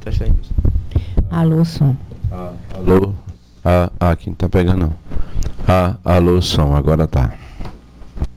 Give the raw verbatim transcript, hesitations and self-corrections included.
Testa aí. Alô, som. Ah, alô? Ah, ah, aqui não tá pegando não. Ah, alô, som, agora tá.